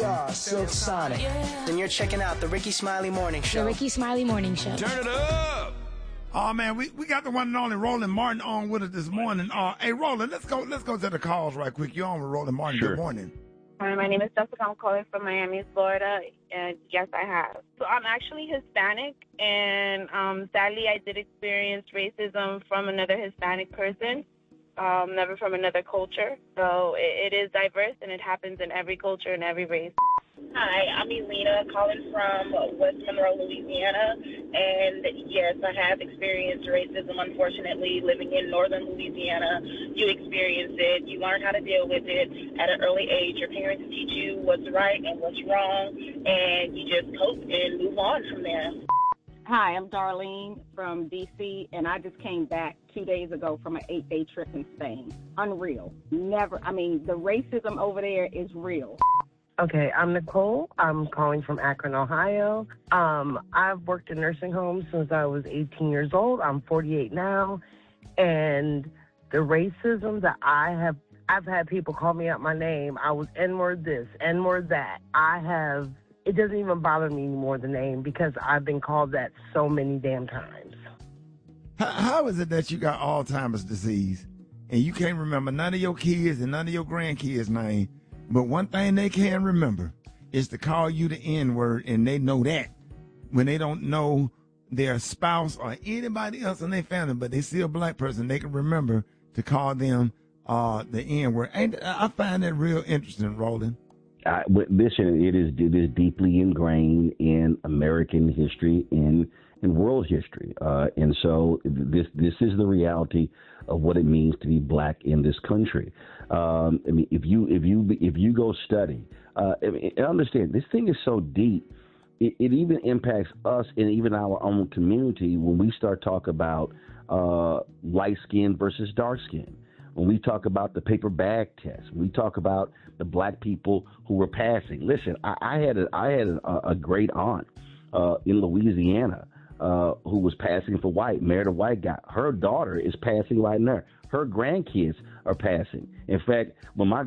Star, Silk Sonic. Then you're checking out the Ricky Smiley Morning Show. The Ricky Smiley Morning Show. Turn it up! Oh man, we got the one and only Roland Martin on with us this morning. Hey Roland, let's go to the calls right quick. You're on with Roland Martin. Sure. Good morning. Hi, my name is Jessica. I'm calling from Miami, Florida, and yes, I have. So I'm actually Hispanic, and sadly, I did experience racism from another Hispanic person, never from another culture. So it is diverse, and it happens in every culture and every race. Hi, I'm Elena, calling from West Monroe, Louisiana, and yes, I have experienced racism, unfortunately, living in northern Louisiana. You experience it, you learn how to deal with it at an early age. Your parents teach you what's right and what's wrong, and you just cope and move on from there. Hi, I'm Darlene from D.C., and I just came back 2 days ago from an 8-day trip in Spain. Unreal. The racism over there is real. Okay, I'm Nicole. I'm calling from Akron, Ohio. I've worked in nursing homes since I was 18 years old. I'm 48 now. And the racism that I've had people call me out my name. I was N-word this, N-word that. It doesn't even bother me anymore, the name, because I've been called that so many damn times. How is it that you got Alzheimer's disease and you can't remember none of your kids and none of your grandkids' name? But one thing they can remember is to call you the N-word, and they know that when they don't know their spouse or anybody else in their family, but they see a black person, they can remember to call them the N-word. I find that real interesting, Roland. Listen, it is deeply ingrained in American history and in world history, and so this is the reality of what it means to be black in this country. I mean, if you go study, and understand, this thing is so deep. It even impacts us and even our own community when we start talking about light skin versus dark skin. When we talk about the paper bag test, when we talk about the black people who were passing. Listen, I had a great aunt in Louisiana who was passing for white, married a white guy. Her daughter is passing right now. Her grandkids are passing. In fact, when my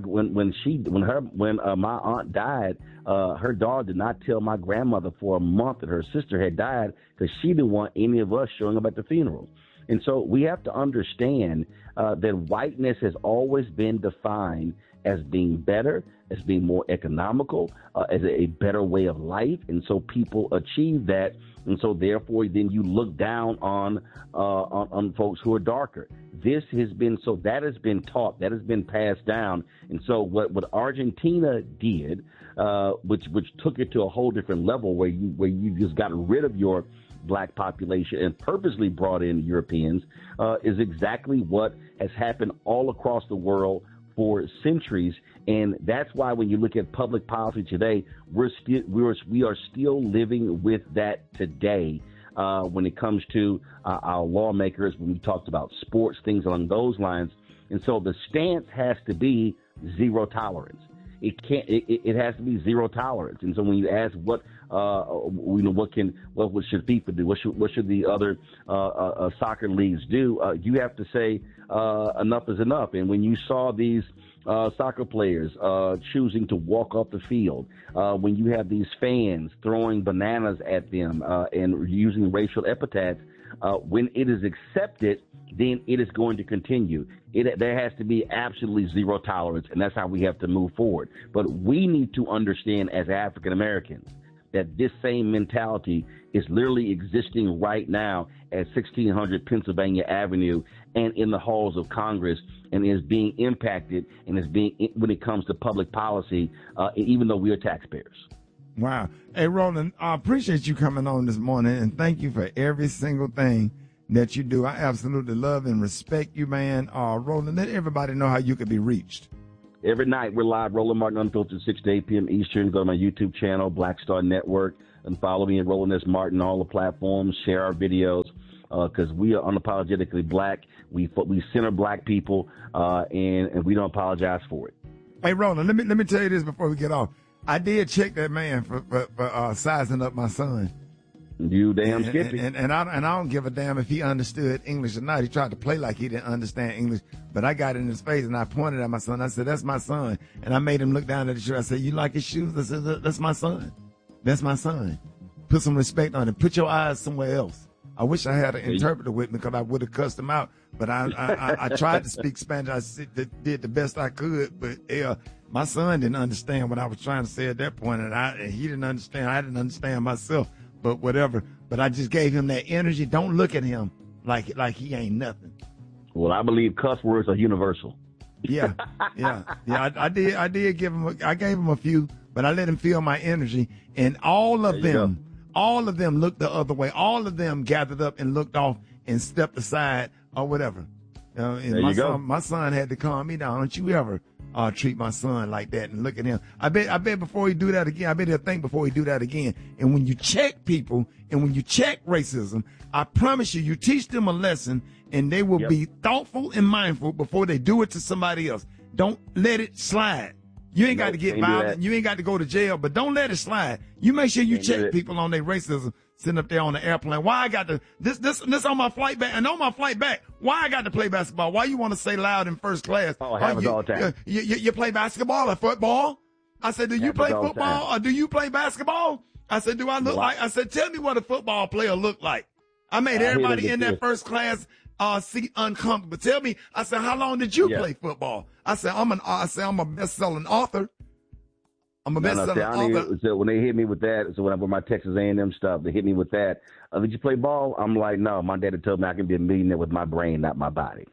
aunt died, her daughter did not tell my grandmother for a month that her sister had died because she didn't want any of us showing up at the funeral. And so we have to understand that whiteness has always been defined as being better, as being more economical, as a better way of life. And so people achieve that. And so therefore, then you look down on folks who are darker. That has been taught, that has been passed down. And so what Argentina did, which took it to a whole different level where you just got rid of your black population and purposely brought in Europeans, is exactly what has happened all across the world for centuries. And that's why when you look at public policy today, we are still living with that today when it comes to our lawmakers, when we talked about sports, things along those lines. And so the stance has to be zero tolerance. It has to be zero tolerance. And so when you ask what should FIFA do, what should the other soccer leagues do, you have to say enough is enough. And when you saw these soccer players choosing to walk off the field, when you have these fans throwing bananas at them and using racial epithets, when it is accepted, then it is going to continue. There has to be absolutely zero tolerance, and that's how we have to move forward. But we need to understand as African Americans that this same mentality is literally existing right now at 1600 Pennsylvania Avenue and in the halls of Congress, and is being impacted and is being, when it comes to public policy, even though we are taxpayers. Wow. Hey, Roland, I appreciate you coming on this morning, and thank you for every single thing that you do. I absolutely love and respect you, man. Roland, let everybody know how you can be reached. Every night we're live, Roland Martin Unfiltered, 6 to 8 p.m. Eastern. Go to my YouTube channel, Black Star Network, and follow me at Roland S. Martin on all the platforms. Share our videos because we are unapologetically black. We center black people, and we don't apologize for it. Hey, Roland, let me tell you this before we get off. I did check that man for sizing up my son. You damn Skippy. And I don't give a damn if he understood English or not. He tried to play like he didn't understand English, but I got in his face and I pointed at my son. I said, "That's my son." And I made him look down at the shoe. I said, "You like his shoes?" I said, "That's my son. That's my son. Put some respect on it. Put your eyes somewhere else." I wish I had an interpreter with me because I would have cussed him out. But I tried to speak Spanish. I did the best I could. But my son didn't understand what I was trying to say at that point, and he didn't understand. I didn't understand myself. But whatever. But I just gave him that energy. Don't look at him like he ain't nothing. Well, I believe cuss words are universal. Yeah. I did give him. I gave him a few, but I let him feel my energy, and all of them looked the other way. All of them gathered up and looked off and stepped aside or whatever. And my son had to calm me down. Don't you ever treat my son like that and look at him. I bet before he do that again, I bet he'll think before he do that again. And when you check people and when you check racism, I promise you teach them a lesson and they will be thoughtful and mindful before they do it to somebody else. Don't let it slide. You ain't got to get violent. You ain't got to go to jail, but don't let it slide. You make sure you check people on their racism sitting up there on the airplane. Why I got to, this on my flight back, and on my flight back, why I got to play basketball? Why you want to say loud in first class? Oh, it happens all the time. You play basketball or football? I said, do you play football or do you play basketball? I said, do I look like, I said, tell me what a football player look like. I made everybody in that first class seat uncomfortable. Tell me, I said, how long did you play football? I said, I'm a best-selling author. I'm a best-selling author. So when they hit me with that, so when I put my Texas A&M stuff, they hit me with that. Did you play ball? I'm like, no. My daddy told me I can be a millionaire with my brain, not my body.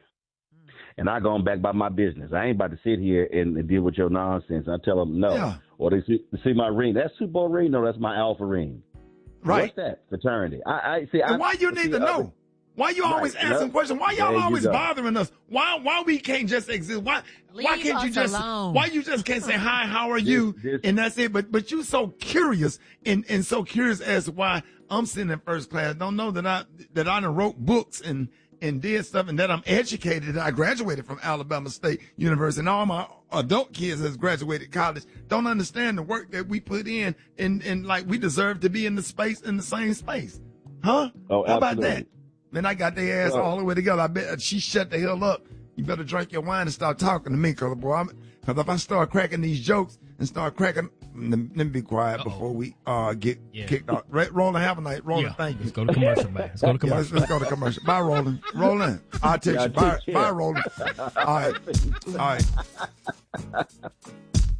And I gone back by my business. I ain't about to sit here and deal with your nonsense. I tell them no. Yeah. Or they see my ring. That's Super Bowl ring? No, that's my Alpha ring. Right. What's that? Fraternity. And why you need to know? Why you always asking questions? Why y'all always bothering us? Why we can't just exist? Why can't you just alone. Why you just can't say hi, how are you? And that's it. But you so curious and so curious as to why I'm sitting in first class. Don't know that I done wrote books and did stuff and that I'm educated. I graduated from Alabama State University and all my adult kids has graduated college. Don't understand the work that we put in and like we deserve to be in the same space. Huh? Oh, how about that? Man, I got their ass all the way together. I bet she shut the hell up. You better drink your wine and start talking to me, cause if I start cracking these jokes and start cracking, let me be quiet before we get kicked off. Roland, have a night. Roland, thank you. Let's go to commercial, man. Let's go to commercial. Let's go to commercial. Bye, Roland. Roland, I'll text you. Bye, Roland. All right.